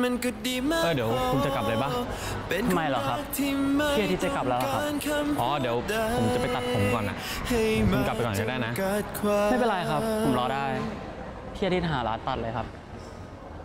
เดี๋ยวคุณจะกลับเลยปะทำไมเหรอครับพี่อาทิตย์จะกลับแล้วครับเดี๋ยวผมจะไปตัดผมก่อนนะคุณกลับไปก่อนก็ได้นะไม่เป็นไรครับผมรอได้พี่อาทิตย์หาร้านตัดเลยครับ